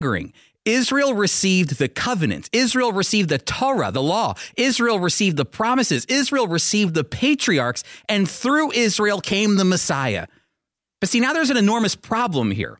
Israel received the covenant. Israel received the Torah, the law. Israel received the promises. Israel received the patriarchs. And through Israel came the Messiah. But see, now there's an enormous problem here.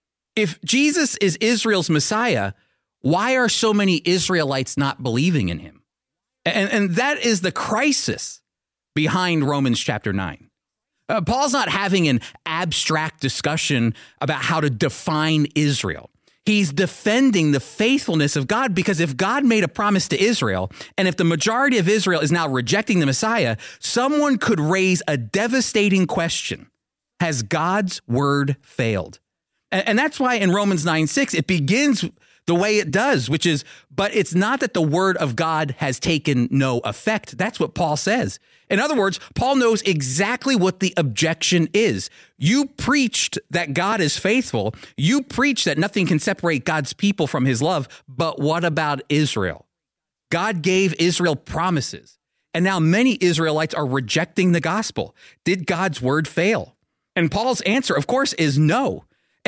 If Jesus is Israel's Messiah, why are so many Israelites not believing in him? And that is the crisis behind Romans chapter 9. Paul's not having an abstract discussion about how to define Israel. He's defending the faithfulness of God, because if God made a promise to Israel, and if the majority of Israel is now rejecting the Messiah, someone could raise a devastating question. Has God's word failed? And that's why in Romans 9:6, it begins the way it does, which is, but it's not that the word of God has taken no effect. That's what Paul says. In other words, Paul knows exactly what the objection is. You preached that God is faithful. You preached that nothing can separate God's people from his love. But what about Israel? God gave Israel promises, and now many Israelites are rejecting the gospel. Did God's word fail? And Paul's answer, of course, is no.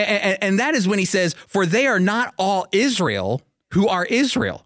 And that is when he says, for they are not all Israel who are Israel.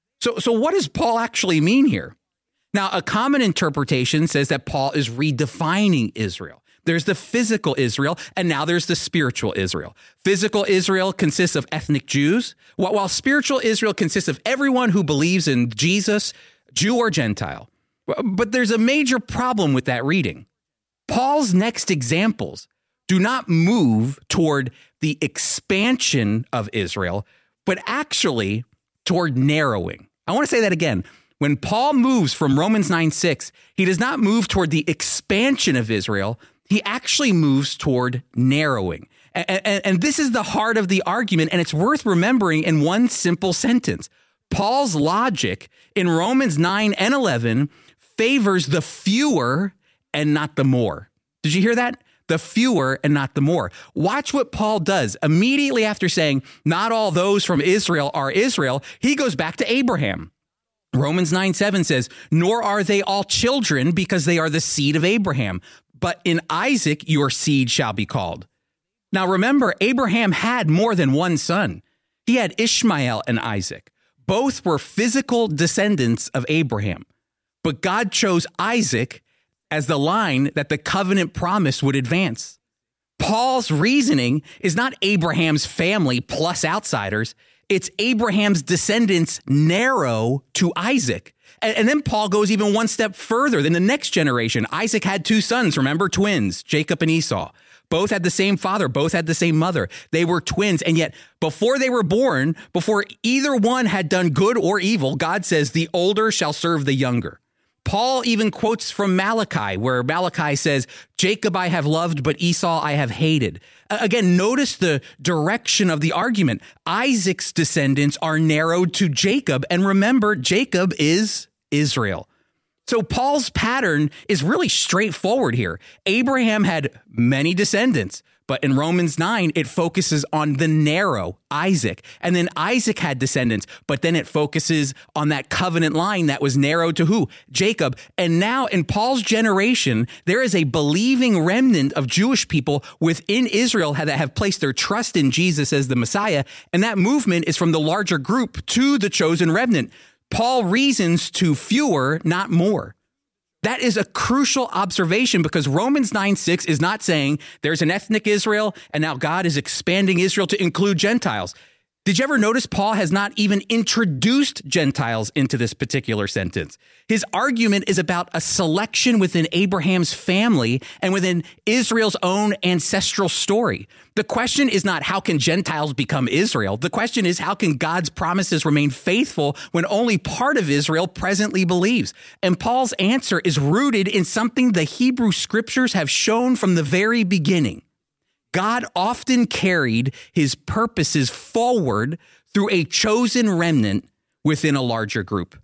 So what does Paul actually mean here? Now, a common interpretation says that Paul is redefining Israel. There's the physical Israel, and now there's the spiritual Israel. Physical Israel consists of ethnic Jews, while spiritual Israel consists of everyone who believes in Jesus, Jew or Gentile. But there's a major problem with that reading. Paul's next examples do not move toward the expansion of Israel, but actually toward narrowing. I want to say that again. When Paul moves from Romans 9:6, he does not move toward the expansion of Israel. He actually moves toward narrowing. And this is the heart of the argument, and it's worth remembering in one simple sentence. Paul's logic in Romans 9 and 11 favors the fewer and not the more. Did you hear that? The fewer and not the more. Watch what Paul does. Immediately after saying, not all those from Israel are Israel, he goes back to Abraham. Romans 9:7 says, nor are they all children, because they are the seed of Abraham. But in Isaac your seed shall be called. Now remember, Abraham had more than one son. He had Ishmael and Isaac. Both were physical descendants of Abraham. But God chose Isaac as the line that the covenant promise would advance. Paul's reasoning is not Abraham's family plus outsiders. It's Abraham's descendants narrow to Isaac. And then Paul goes even one step further than the next generation. Isaac had two sons, remember, twins, Jacob and Esau. Both had the same father, both had the same mother. They were twins. And yet before they were born, before either one had done good or evil, God says the older shall serve the younger. Paul even quotes from Malachi, where Malachi says, Jacob I have loved, but Esau I have hated. Again, notice the direction of the argument. Isaac's descendants are narrowed to Jacob. And remember, Jacob is Israel. So Paul's pattern is really straightforward here. Abraham had many descendants, but in Romans 9, it focuses on the narrow, Isaac. And then Isaac had descendants, but then it focuses on that covenant line that was narrowed to who? Jacob. And now in Paul's generation, there is a believing remnant of Jewish people within Israel that have placed their trust in Jesus as the Messiah. And that movement is from the larger group to the chosen remnant. Paul reasons to fewer, not more. That is a crucial observation, because Romans 9:6 is not saying there's an ethnic Israel and now God is expanding Israel to include Gentiles. Did you ever notice Paul has not even introduced Gentiles into this particular sentence? His argument is about a selection within Abraham's family and within Israel's own ancestral story. The question is not how can Gentiles become Israel? The question is how can God's promises remain faithful when only part of Israel presently believes? And Paul's answer is rooted in something the Hebrew scriptures have shown from the very beginning. God often carried his purposes forward through a chosen remnant within a larger group.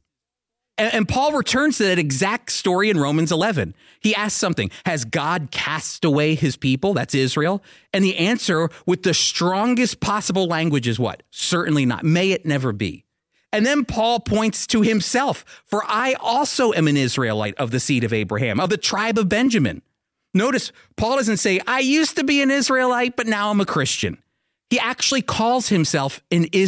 And Paul returns to that exact story in Romans 11. He asks something, has God cast away his people? That's Israel. And the answer with the strongest possible language is what? Certainly not. May it never be. And then Paul points to himself, for I also am an Israelite of the seed of Abraham, of the tribe of Benjamin. Notice, Paul doesn't say, I used to be an Israelite, but now I'm a Christian. He actually calls himself an